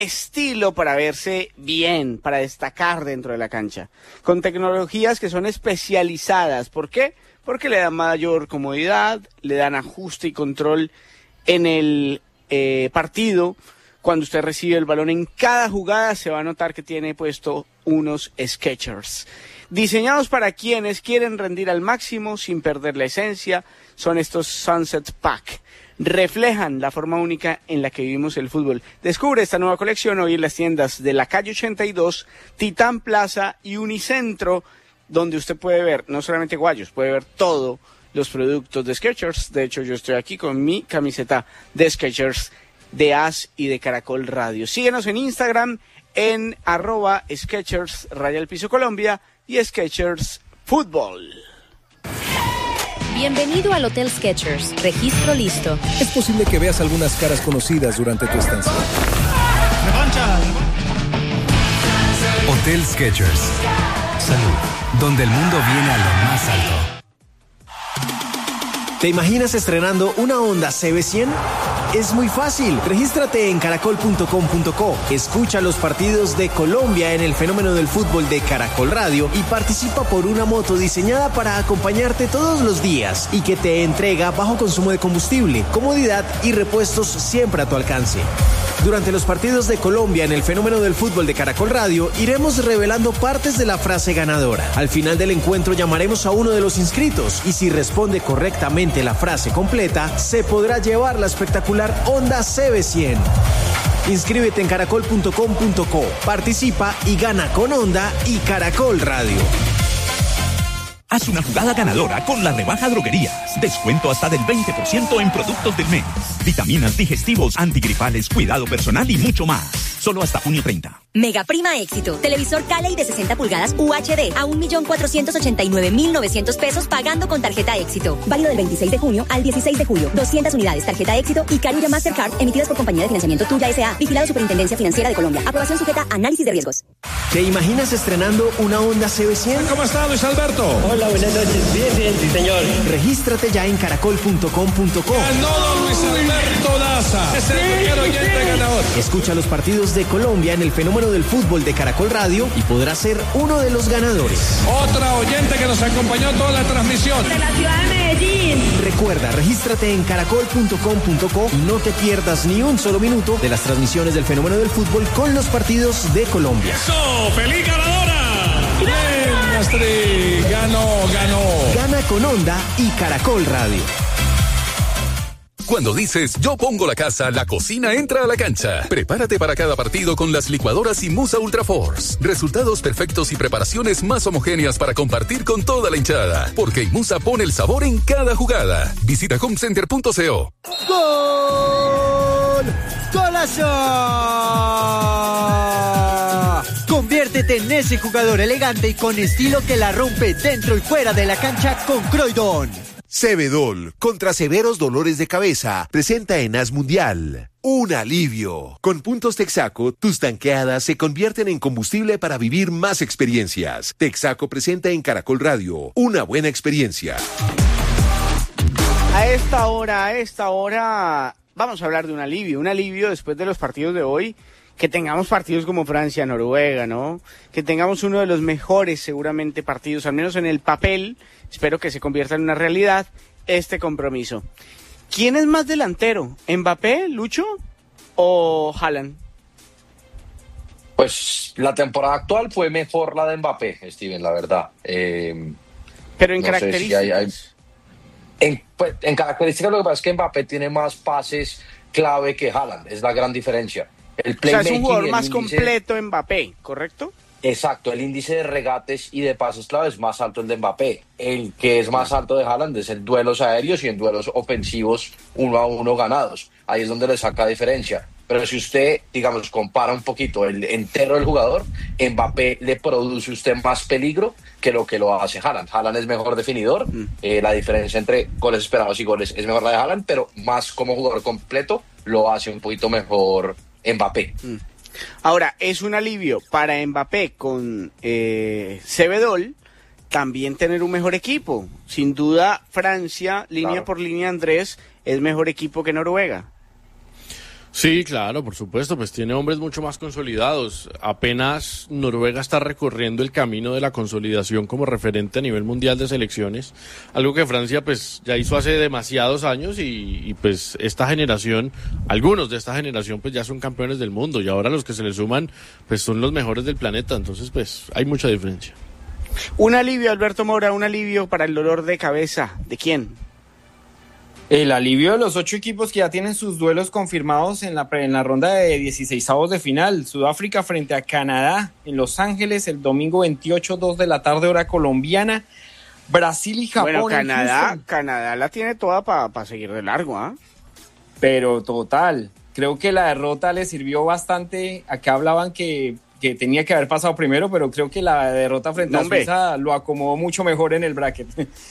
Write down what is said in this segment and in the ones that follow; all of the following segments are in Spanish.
estilo para verse bien, para destacar dentro de la cancha, con tecnologías que son especializadas. ¿Por qué? Porque le dan mayor comodidad, le dan ajuste y control en el partido. Cuando usted recibe el balón en cada jugada se va a notar que tiene puesto unos Skechers. Diseñados para quienes quieren rendir al máximo sin perder la esencia, son estos Sunset Pack. Reflejan la forma única en la que vivimos el fútbol. Descubre esta nueva colección hoy en las tiendas de la calle 82, Titán Plaza y Unicentro, donde usted puede ver no solamente guayos, puede ver todos los productos de Skechers. De hecho, yo estoy aquí con mi camiseta de Skechers, de AS y de Caracol Radio. Síguenos en Instagram en @Skechers _Colombia y Skechers Fútbol. Bienvenido al Hotel Skechers. Registro listo. Es posible que veas algunas caras conocidas durante tu estancia. Hotel Skechers. Salud, donde el mundo viene a lo más alto. ¿Te imaginas estrenando una Honda CB100? Es muy fácil. Regístrate en caracol.com.co. Escucha los partidos de Colombia en el fenómeno del fútbol de Caracol Radio y participa por una moto diseñada para acompañarte todos los días y que te entrega bajo consumo de combustible, comodidad y repuestos siempre a tu alcance. Durante los partidos de Colombia en el fenómeno del fútbol de Caracol Radio, iremos revelando partes de la frase ganadora. Al final del encuentro llamaremos a uno de los inscritos y si responde correctamente la frase completa, se podrá llevar la espectacular Honda CB100. Inscríbete en caracol.com.co, participa y gana con Honda y Caracol Radio. Haz una jugada ganadora con la rebaja Droguerías. Descuento hasta del 20% en productos del mes. Vitaminas, digestivos, antigripales, cuidado personal y mucho más. Solo hasta junio 30. Mega Prima Éxito. Televisor Cali de 60 pulgadas UHD a 1.489.900 pesos pagando con tarjeta Éxito. Válido del 26 de junio al 16 de julio. 200 unidades tarjeta Éxito y Carulla Mastercard emitidas por Compañía de Financiamiento Tuya S.A. Vigilado Superintendencia Financiera de Colombia. Aprobación sujeta a análisis de riesgos. ¿Te imaginas estrenando una Honda CB100? ¿Cómo está, Luis Alberto? Hola, buenas noches. Bien, sí, señor. Regístrate ya en caracol.com.co. Ganó don Luis Alberto Daza. Es el primer oyente ganador. Escucha los partidos de Colombia en el fenómeno del fútbol de Caracol Radio y podrás ser uno de los ganadores. Otra oyente que nos acompañó toda la transmisión. De la ciudad de Medellín. Recuerda, regístrate en caracol.com.co y no te pierdas ni un solo minuto de las transmisiones del fenómeno del fútbol con los partidos de Colombia. ¡Eso! ¡Feliz ganadora! ¡Bien, Astrid! Ganó. Gana con Honda y Caracol Radio. Cuando dices yo pongo la casa, la cocina entra a la cancha. Prepárate para cada partido con las licuadoras Imusa Ultra Force. Resultados perfectos y preparaciones más homogéneas para compartir con toda la hinchada. Porque Imusa pone el sabor en cada jugada. Visita homecenter.co. ¡Gol! ¡Golazo! Conviértete en ese jugador elegante y con estilo que la rompe dentro y fuera de la cancha con Croydon. Cebedol, contra severos dolores de cabeza, presenta en AS Mundial. Un alivio. Con puntos Texaco, tus tanqueadas se convierten en combustible para vivir más experiencias. Texaco presenta en Caracol Radio una buena experiencia. A esta hora, vamos a hablar de un alivio después de los partidos de hoy. Que tengamos partidos como Francia-Noruega, ¿no? Que tengamos uno de los mejores, seguramente, partidos, al menos en el papel. Espero que se convierta en una realidad este compromiso. ¿Quién es más delantero? ¿Mbappé, Lucho o Haaland? Pues la temporada actual fue mejor la de Mbappé, Steven, la verdad. Pero en características. En características lo que pasa es que Mbappé tiene más pases clave que Haaland, es la gran diferencia. El o sea, es un jugador más completo Mbappé, ¿correcto? Exacto, el índice de regates y de pases clave es más alto el de Mbappé. El que es más alto de Haaland es en duelos aéreos y en duelos ofensivos 1-1 ganados. Ahí es donde le saca diferencia. Pero si usted, digamos, compara un poquito el entero del jugador, Mbappé le produce a usted más peligro que lo hace Haaland. Haaland es mejor definidor, la diferencia entre goles esperados y goles es mejor la de Haaland, pero más como jugador completo lo hace un poquito mejor Mbappé. Ahora, es un alivio para Mbappé con Cebedol también tener un mejor equipo. Sin duda, Francia, línea por línea, Andrés, es mejor equipo que Noruega. Sí, claro, por supuesto, pues tiene hombres mucho más consolidados. Apenas Noruega está recorriendo el camino de la consolidación como referente a nivel mundial de selecciones, algo que Francia pues ya hizo hace demasiados años y pues esta generación, algunos de esta generación pues ya son campeones del mundo y ahora los que se le suman pues son los mejores del planeta, entonces pues hay mucha diferencia. Un alivio, Alberto Mora, un alivio para el dolor de cabeza. ¿De quién? El alivio de los 8 equipos que ya tienen sus duelos confirmados en la ronda de 16avos de final. Sudáfrica frente a Canadá en Los Ángeles el domingo 28, 2 de la tarde, hora colombiana. Brasil y Japón. Bueno, Canadá la tiene toda para seguir de largo, ¿ah? Pero total, creo que la derrota le sirvió bastante. Acá hablaban que tenía que haber pasado primero, pero creo que la derrota frente a Suiza lo acomodó mucho mejor en el bracket.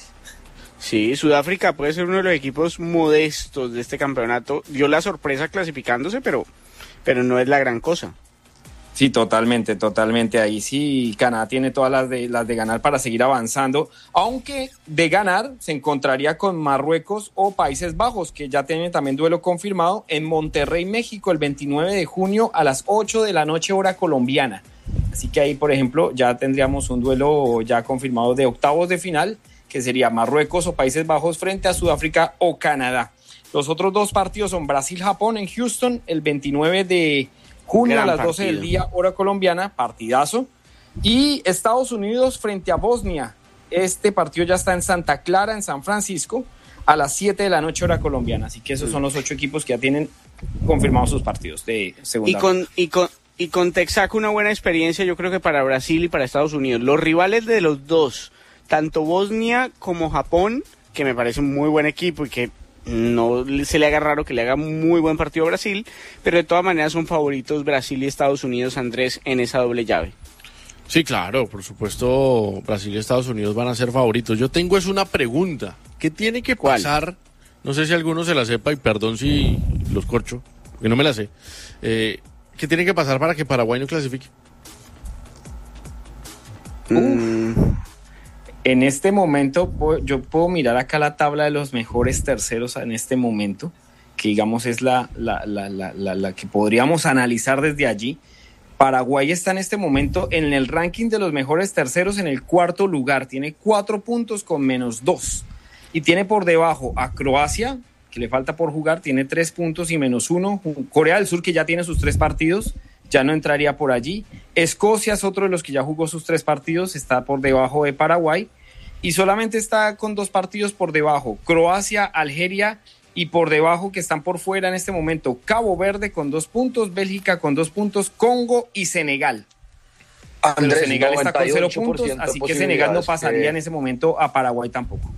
Sí, Sudáfrica puede ser uno de los equipos modestos de este campeonato. Dio la sorpresa clasificándose, pero no es la gran cosa. Sí, totalmente. Ahí sí, Canadá tiene todas las de ganar para seguir avanzando. Aunque de ganar se encontraría con Marruecos o Países Bajos, que ya tienen también duelo confirmado en Monterrey, México, el 29 de junio a las 8 de la noche, hora colombiana. Así que ahí, por ejemplo, ya tendríamos un duelo ya confirmado de octavos de final, que sería Marruecos o Países Bajos frente a Sudáfrica o Canadá. Los otros 2 partidos son Brasil-Japón en Houston el 29 de junio a las 12 del día, hora colombiana, partidazo. Y Estados Unidos frente a Bosnia. Este partido ya está en Santa Clara, en San Francisco, a las 7 de la noche, hora colombiana. Así que esos son los 8 equipos que ya tienen confirmados sus partidos de segunda. Y con Texaco una buena experiencia, yo creo que para Brasil y para Estados Unidos. Los rivales de los dos, tanto Bosnia como Japón, que me parece un muy buen equipo y que no se le haga raro que le haga muy buen partido a Brasil, pero de todas maneras son favoritos Brasil y Estados Unidos, Andrés, en esa doble llave. Sí, claro, por supuesto, Brasil y Estados Unidos van a ser favoritos. Yo tengo una pregunta, ¿qué tiene que pasar? No sé si alguno se la sepa y perdón si los corcho, que no me la sé. ¿Qué tiene que pasar para que Paraguay no clasifique? En este momento, yo puedo mirar acá la tabla de los mejores terceros en este momento, que digamos es la que podríamos analizar desde allí. Paraguay está en este momento en el ranking de los mejores terceros en el 4º lugar, tiene 4 puntos con -2. Y tiene por debajo a Croacia, que le falta por jugar, tiene 3 puntos y -1. Corea del Sur, que ya tiene sus 3 partidos, ya no entraría por allí. Escocia es otro de los que ya jugó sus 3 partidos, está por debajo de Paraguay. Y solamente está con 2 partidos por debajo, Croacia, Algeria, y por debajo, que están por fuera en este momento, Cabo Verde con 2 puntos, Bélgica con 2 puntos, Congo y Senegal. Andrés, pero Senegal está con 0 puntos, así que Senegal no pasaría en ese momento a Paraguay tampoco.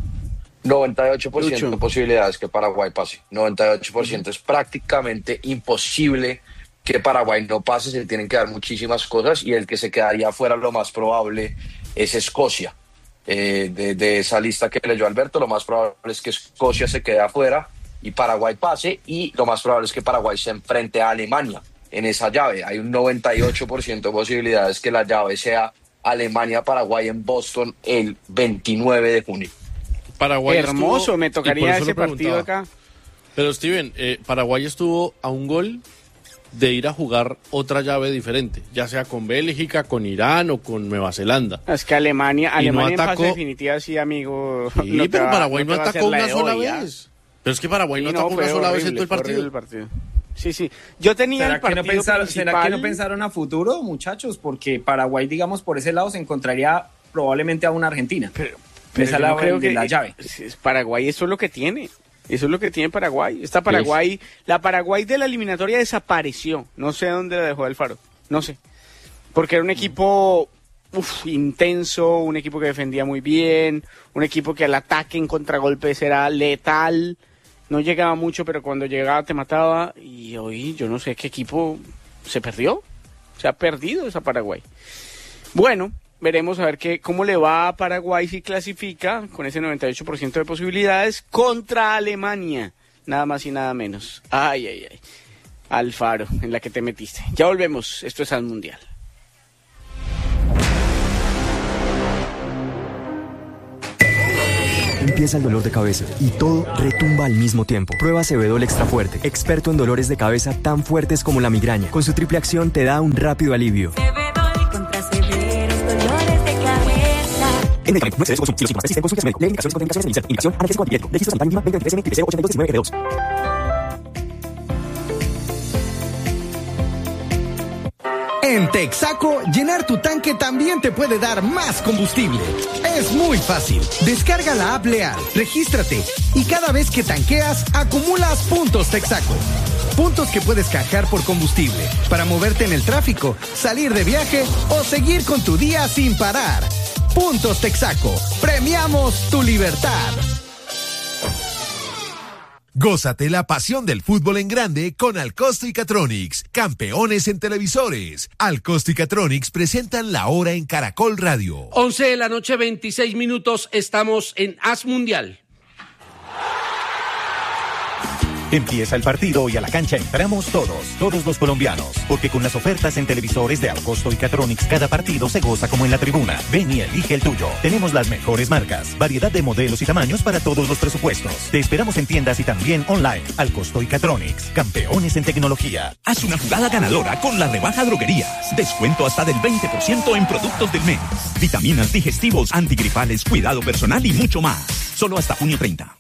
98% de posibilidades que Paraguay pase. 98%. Es prácticamente imposible que Paraguay no pase, se tienen que dar muchísimas cosas y el que se quedaría fuera lo más probable es Escocia. De esa lista que leyó Alberto, lo más probable es que Escocia se quede afuera y Paraguay pase, y lo más probable es que Paraguay se enfrente a Alemania en esa llave. Hay un 98% de posibilidades que la llave sea Alemania-Paraguay en Boston el 29 de junio. Paraguay hermoso, me tocaría ese partido acá. Pero Steven, Paraguay estuvo a un gol de ir a jugar otra llave diferente, ya sea con Bélgica, con Irán o con Nueva Zelanda. Es que Alemania no en atacó, fase definitiva, sí, amigo. Sí, no pero Paraguay no atacó una sola vez. Pero es que Paraguay no atacó una sola vez en todo el partido. Sí. Yo tenía el partido principal. ¿Será que no pensaron a futuro, muchachos? Porque Paraguay, digamos, por ese lado se encontraría probablemente a una Argentina. Pero yo no creo que la llave. Paraguay, eso es lo que tiene. Eso es lo que tiene Paraguay. Esta Paraguay, la Paraguay de la eliminatoria desapareció. No sé dónde la dejó Alfaro. No sé. Porque era un equipo intenso, un equipo que defendía muy bien, un equipo que al ataque en contragolpes era letal. No llegaba mucho, pero cuando llegaba te mataba. Y hoy yo no sé qué equipo se perdió. Se ha perdido esa Paraguay. Bueno, veremos a ver cómo le va a Paraguay si clasifica con ese 98% de posibilidades contra Alemania. Nada más y nada menos. Ay. Alfaro, en la que te metiste. Ya volvemos. Esto es Al Mundial. Empieza el dolor de cabeza y todo retumba al mismo tiempo. Prueba Cebedol Extra Fuerte, experto en dolores de cabeza tan fuertes como la migraña. Con su triple acción te da un rápido alivio. Cebedol contra severos dolores de cabeza. En medicamento, no excedes su consumo. Si los síntomas persisten, consulte a su médico. Lee indicaciones y contraindicaciones en el indicación, analgésico antipirético. Registro sanitario mínima 2023 M 8219 F2. En Texaco, llenar tu tanque también te puede dar más combustible. Es muy fácil. Descarga la app Leal, regístrate y cada vez que tanqueas, acumulas puntos Texaco. Puntos que puedes canjear por combustible para moverte en el tráfico, salir de viaje o seguir con tu día sin parar. Puntos Texaco. Premiamos tu libertad. Gózate la pasión del fútbol en grande con Alcosto y Catronics, campeones en televisores. Alcosto y Catronics presentan La Hora en Caracol Radio. 11 de la noche, 26 minutos, estamos en As Mundial. Empieza el partido y a la cancha entramos todos los colombianos, porque con las ofertas en televisores de Alcosto y Catronics cada partido se goza como en la tribuna. Ven y elige el tuyo. Tenemos las mejores marcas, variedad de modelos y tamaños para todos los presupuestos. Te esperamos en tiendas y también online. Alcosto y Catronics, campeones en tecnología. Haz una jugada ganadora con la rebaja Droguerías. Descuento hasta del 20% en productos del mes. Vitaminas, digestivos, antigripales, cuidado personal y mucho más. Solo hasta junio 30.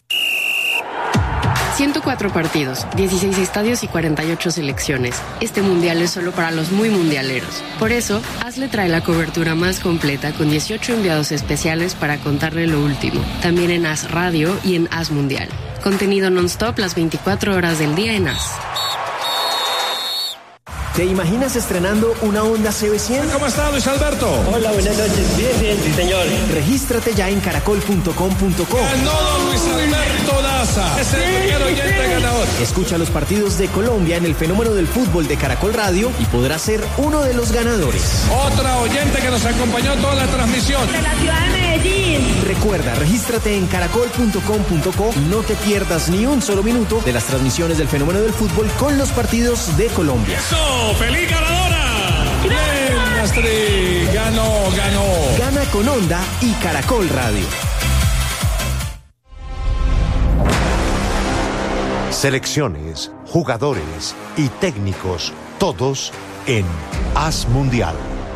104 partidos, 16 estadios y 48 selecciones. Este mundial es solo para los muy mundialeros. Por eso, AS le trae la cobertura más completa con 18 enviados especiales para contarle lo último. También en AS Radio y en AS Mundial. Contenido non-stop las 24 horas del día en AS. ¿Te imaginas estrenando una Honda CB100? ¿Cómo está, Luis Alberto? Hola, buenas noches. Bien, sí, señor. Regístrate ya en caracol.com.co. Ganó Luis Alberto Daza. Es el primer oyente ganador. Escucha los partidos de Colombia en el fenómeno del fútbol de Caracol Radio y podrás ser uno de los ganadores. Otra oyente que nos acompañó toda la transmisión. De la ciudad de Medellín. Recuerda, regístrate en caracol.com.co y no te pierdas ni un solo minuto de las transmisiones del fenómeno del fútbol con los partidos de Colombia. ¡Feliz ganadora! ¡Bien, Astrid! Ganó. Gana con Honda y Caracol Radio. Selecciones, jugadores y técnicos, todos en As Mundial.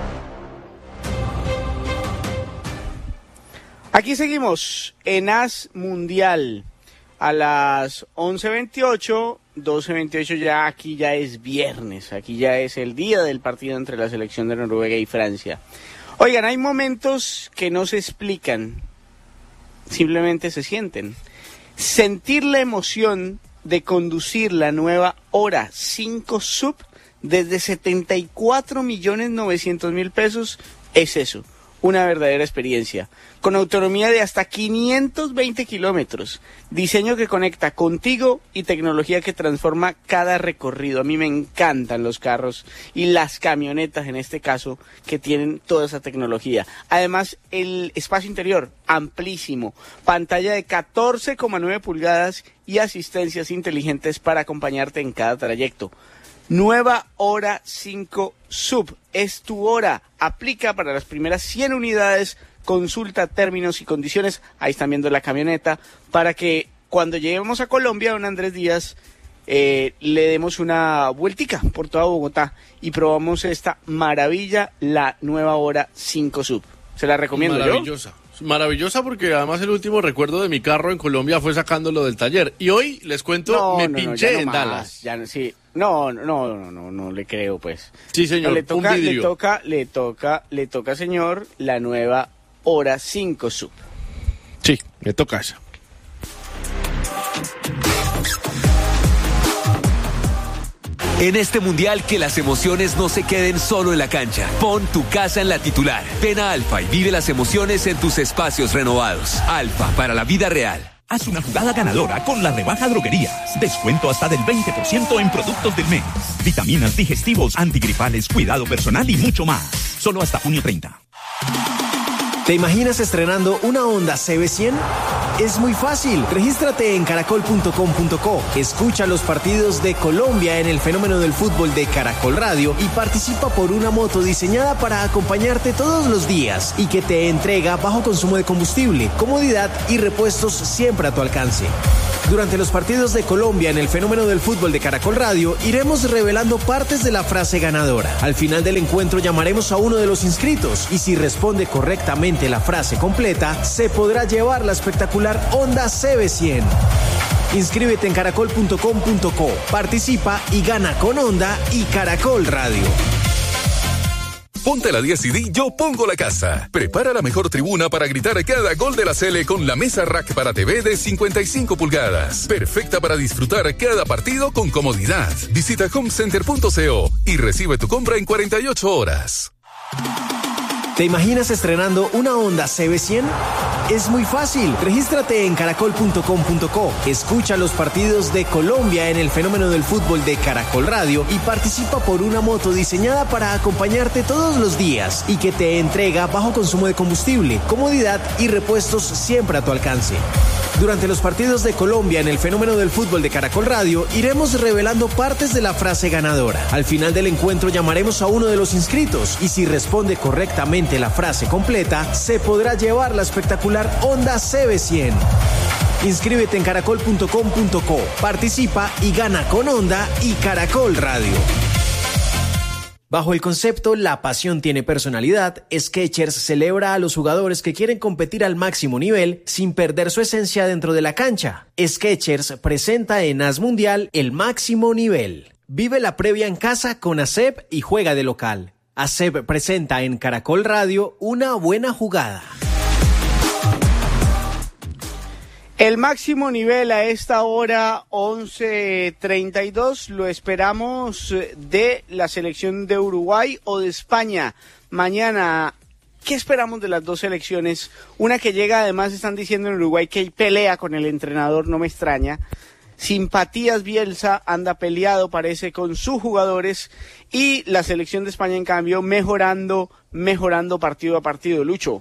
Aquí seguimos en As Mundial a las 11:28. 12:28 ya, aquí ya es viernes, aquí ya es el día del partido entre la selección de Noruega y Francia. Oigan, hay momentos que no se explican, simplemente se sienten. Sentir la emoción de conducir la nueva Hora 5 Sub desde 74.900.000 pesos es eso. Una verdadera experiencia, con autonomía de hasta 520 kilómetros, diseño que conecta contigo y tecnología que transforma cada recorrido. A mí me encantan los carros y las camionetas en este caso que tienen toda esa tecnología. Además, el espacio interior amplísimo, pantalla de 14,9 pulgadas y asistencias inteligentes para acompañarte en cada trayecto. Nueva Hora 5 Sub, es tu hora, aplica para las primeras 100 unidades, consulta términos y condiciones, ahí están viendo la camioneta, para que cuando lleguemos a Colombia, don Andrés Díaz, le demos una vueltica por toda Bogotá y probamos esta maravilla, la Nueva Hora 5 Sub. Se la recomiendo. Maravillosa. Maravillosa porque además el último recuerdo de mi carro en Colombia fue sacándolo del taller. Y hoy, les cuento, pinché en Dallas. No le creo, pues. Sí, señor, le toca, señor, la nueva Hora 5 Sub. Sí, me toca esa. En este mundial, que las emociones no se queden solo en la cancha. Pon tu casa en la titular. Ven a Alfa y vive las emociones en tus espacios renovados. Alfa, para la vida real. Haz una jugada ganadora con la rebaja Droguerías. Descuento hasta del 20% en productos del mes. Vitaminas, digestivos, antigripales, cuidado personal y mucho más. Solo hasta junio 30. ¿Te imaginas estrenando una Honda CB100? Es muy fácil. Regístrate en caracol.com.co. Escucha los partidos de Colombia en el fenómeno del fútbol de Caracol Radio y participa por una moto diseñada para acompañarte todos los días y que te entrega bajo consumo de combustible, comodidad y repuestos siempre a tu alcance. Durante los partidos de Colombia en el fenómeno del fútbol de Caracol Radio, iremos revelando partes de la frase ganadora. Al final del encuentro llamaremos a uno de los inscritos y si responde correctamente la frase completa, se podrá llevar la espectacular Honda CB100. Inscríbete en caracol.com.co, participa y gana con Honda y Caracol Radio. Ponte la 10 y di Yo Pongo la Casa. Prepara la mejor tribuna para gritar cada gol de la Sele con la mesa rack para TV de 55 pulgadas. Perfecta para disfrutar cada partido con comodidad. Visita homecenter.co y recibe tu compra en 48 horas. ¿Te imaginas estrenando una Honda CB100? Es muy fácil. Regístrate en caracol.com.co. Escucha los partidos de Colombia en el fenómeno del fútbol de Caracol Radio y participa por una moto diseñada para acompañarte todos los días y que te entrega bajo consumo de combustible, comodidad y repuestos siempre a tu alcance. Durante los partidos de Colombia en el fenómeno del fútbol de Caracol Radio, iremos revelando partes de la frase ganadora. Al final del encuentro llamaremos a uno de los inscritos y si responde correctamente la frase completa, se podrá llevar la espectacular Honda CB100. Inscríbete en caracol.com.co, participa y gana con Honda y Caracol Radio. Bajo el concepto La pasión tiene personalidad, Skechers celebra a los jugadores que quieren competir al máximo nivel sin perder su esencia dentro de la cancha. Skechers presenta en AS Mundial el máximo nivel. Vive la previa en casa con ASEP y juega de local. ASEP presenta en Caracol Radio Una buena jugada. El máximo nivel a esta hora 11:32 lo esperamos de la selección de Uruguay o de España. Mañana, ¿qué esperamos de las dos selecciones? Una que llega, además están diciendo en Uruguay que hay pelea con el entrenador, no me extraña. Simpatías Bielsa anda peleado, parece, con sus jugadores y la selección de España, en cambio, mejorando partido a partido. Lucho.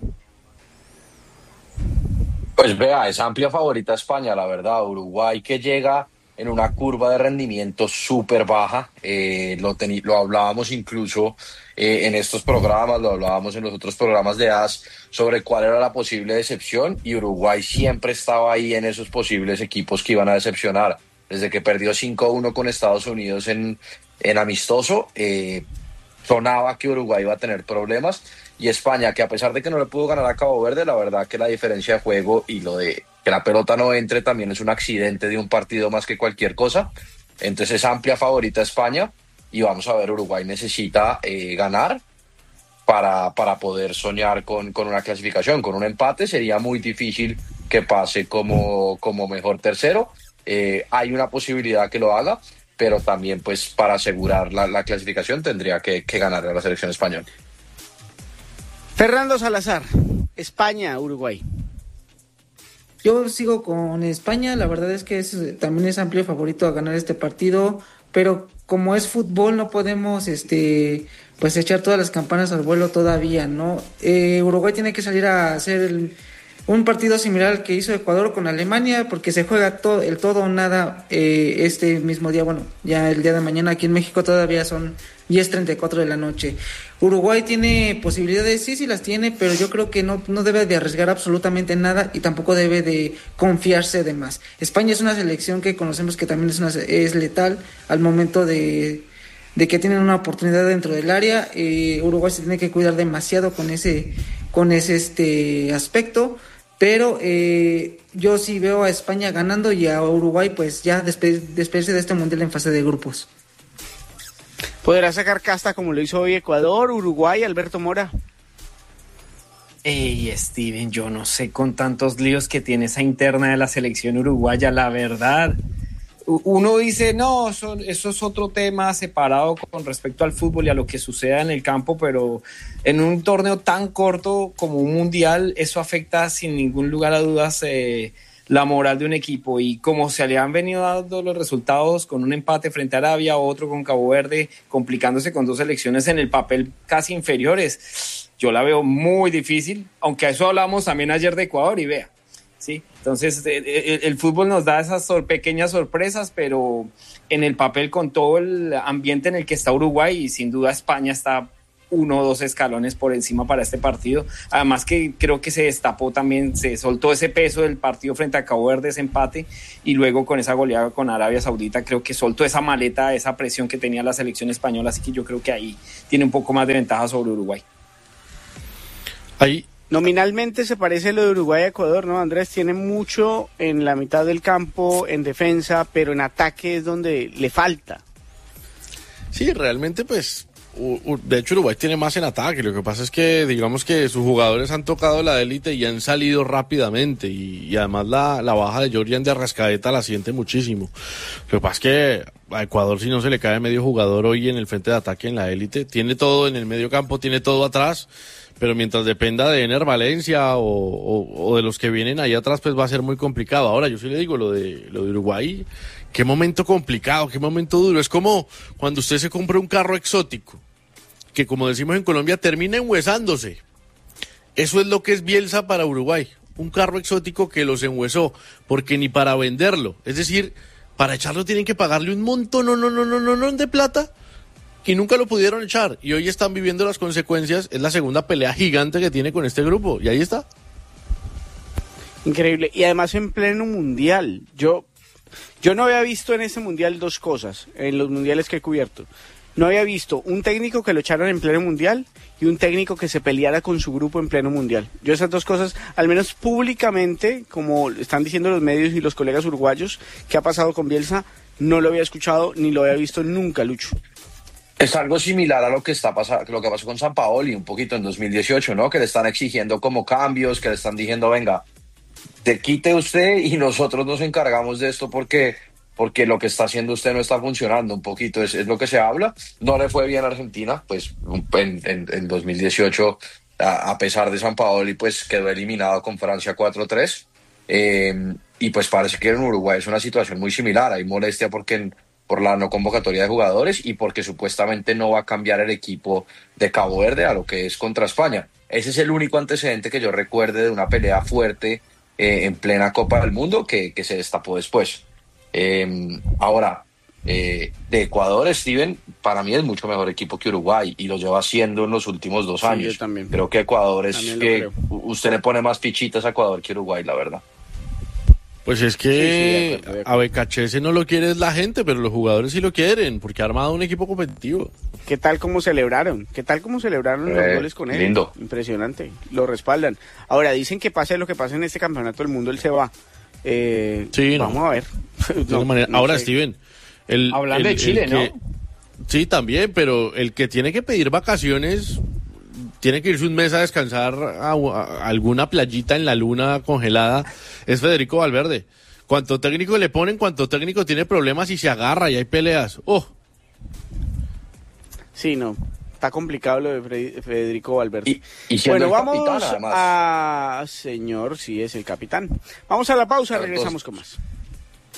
Pues vea, es amplia favorita España, la verdad. Uruguay que llega en una curva de rendimiento súper baja. Lo hablábamos incluso en estos programas, lo hablábamos en los otros programas de AS sobre cuál era la posible decepción y Uruguay siempre estaba ahí en esos posibles equipos que iban a decepcionar. Desde que perdió 5-1 con Estados Unidos en amistoso, sonaba que Uruguay iba a tener problemas. Y España, que a pesar de que no le pudo ganar a Cabo Verde, la verdad que la diferencia de juego y lo de que la pelota no entre también es un accidente de un partido más que cualquier cosa. Entonces es amplia favorita España y vamos a ver, Uruguay necesita ganar para poder soñar con una clasificación. Con un empate sería muy difícil que pase como mejor tercero. Hay una posibilidad que lo haga, pero también pues para asegurar la clasificación tendría que ganar a la selección española. Fernando Salazar, España, Uruguay. Yo sigo con España, la verdad es que también es amplio favorito a ganar este partido, pero como es fútbol no podemos pues echar todas las campanas al vuelo todavía, ¿no? Uruguay tiene que salir a hacer un partido similar al que hizo Ecuador con Alemania, porque se juega el todo o nada este mismo día, bueno, ya el día de mañana aquí en México todavía son 10:34 de la noche. Uruguay tiene posibilidades, sí las tiene, pero yo creo que no debe de arriesgar absolutamente nada y tampoco debe de confiarse de más. España es una selección que conocemos que también es letal al momento de que tienen una oportunidad dentro del área. Uruguay se tiene que cuidar demasiado con ese aspecto, pero yo sí veo a España ganando y a Uruguay pues ya despedirse de este mundial en fase de grupos. ¿Podrá sacar casta como lo hizo hoy Ecuador, Uruguay, Alberto Mora? Steven, yo no sé con tantos líos que tiene esa interna de la selección uruguaya, la verdad. Uno dice, no, eso es otro tema separado con respecto al fútbol y a lo que suceda en el campo, pero en un torneo tan corto como un mundial, eso afecta sin ningún lugar a dudas la moral de un equipo. Y como se le han venido dando los resultados con un empate frente a Arabia, otro con Cabo Verde, complicándose con dos selecciones en el papel casi inferiores, yo la veo muy difícil, aunque a eso hablamos también ayer de Ecuador y vea. ¿sí? Entonces, el fútbol nos da esas pequeñas sorpresas, pero en el papel, con todo el ambiente en el que está Uruguay, y sin duda España está 1 o 2 escalones por encima para este partido. Además que creo que se destapó también, se soltó ese peso del partido frente a Cabo Verde, ese empate, y luego con esa goleada con Arabia Saudita, creo que soltó esa maleta, esa presión que tenía la selección española, así que yo creo que ahí tiene un poco más de ventaja sobre Uruguay. Ahí nominalmente se parece lo de Uruguay a Ecuador, ¿no, Andrés? Tiene mucho en la mitad del campo, en defensa, pero en ataque es donde le falta. Sí, realmente pues, de hecho Uruguay tiene más en ataque. Lo que pasa es que digamos que sus jugadores han tocado la élite y han salido rápidamente, y además la baja de Jordan de Arrascaeta la siente muchísimo. Lo que pasa es que a Ecuador, si no se le cae medio jugador hoy en el frente de ataque en la élite, tiene todo en el medio campo, tiene todo atrás, pero mientras dependa de Ener Valencia o de los que vienen ahí atrás, pues va a ser muy complicado. Ahora, yo sí le digo, lo de Uruguay, qué momento complicado, qué momento duro. Es como cuando usted se compra un carro exótico, que como decimos en Colombia, termina enhuesándose. Eso es lo que es Bielsa para Uruguay. Un carro exótico que los enhuesó, porque ni para venderlo, es decir, para echarlo tienen que pagarle un montón de plata, y nunca lo pudieron echar, y hoy están viviendo las consecuencias. Es la segunda pelea gigante que tiene con este grupo, y ahí está. Increíble, y además en pleno mundial. Yo no había visto en ese mundial 2 cosas, en los mundiales que he cubierto. No había visto un técnico que lo echaron en pleno mundial y un técnico que se peleara con su grupo en pleno mundial. Yo esas 2 cosas, al menos públicamente, como están diciendo los medios y los colegas uruguayos, que ha pasado con Bielsa, no lo había escuchado ni lo había visto nunca, Lucho. Es algo similar a lo que está lo que pasó con Sampaoli un poquito en 2018, ¿no? Que le están exigiendo como cambios, que le están diciendo, venga, te quite usted y nosotros nos encargamos de esto porque lo que está haciendo usted no está funcionando. Un poquito es lo que se habla. No le fue bien a Argentina, pues en 2018, a pesar de Sampaoli, pues quedó eliminado con Francia 4-3. Y pues parece que en Uruguay es una situación muy similar. Hay molestia por la no convocatoria de jugadores y porque supuestamente no va a cambiar el equipo de Cabo Verde a lo que es contra España. Ese es el único antecedente que yo recuerde de una pelea fuerte en plena Copa del Mundo que se destapó después. Ahora, de Ecuador, Steven, para mí es mucho mejor equipo que Uruguay y lo lleva haciendo en los últimos 2 años. Yo también. Creo que Ecuador es que usted le pone más fichitas a Ecuador que Uruguay, la verdad. Pues es que a Becachese no lo quiere la gente, pero los jugadores sí lo quieren, porque ha armado un equipo competitivo. ¿Qué tal cómo celebraron? Los goles con él? Lindo. Impresionante, lo respaldan. Ahora, dicen que pase lo que pase en este campeonato del mundo, él se va. Sí, vamos a ver. Ahora, Steven, hablando de Chile, ¿no? Sí, también, pero el que tiene que pedir vacaciones tiene que irse un mes a descansar a alguna playita en la luna congelada, es Federico Valverde. Cuanto técnico le ponen, cuanto técnico tiene problemas y se agarra y hay peleas. Sí, no, está complicado lo de Federico Valverde. Y bueno, vamos capitán, además. señor, sí es el capitán. Vamos a la pausa, regresamos con más.